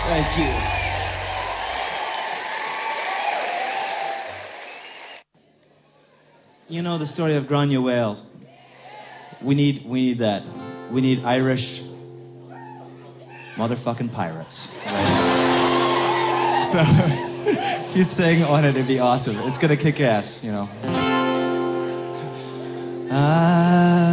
Thank you. You know the story of Grania Whale. We need that. We need Irish motherfucking pirates. Right? So if you'd sing on it, it'd be awesome. It's gonna kick ass, you know.